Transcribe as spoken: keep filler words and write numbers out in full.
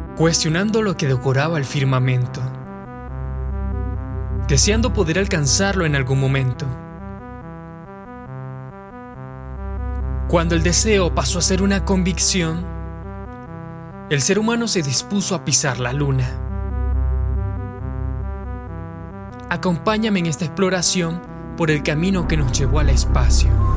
cuestionando lo que decoraba el firmamento, deseando poder alcanzarlo en algún momento. Cuando el deseo pasó a ser una convicción, el ser humano se dispuso a pisar la luna. Acompáñame en esta exploración por el camino que nos llevó al espacio.